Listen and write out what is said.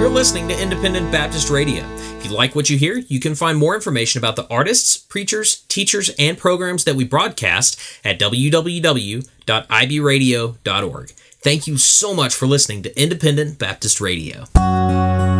for listening to Independent Baptist Radio. If you like what you hear, you can find more information about the artists, preachers, teachers, and programs that we broadcast at www.ibradio.org. Thank you so much for listening to Independent Baptist Radio.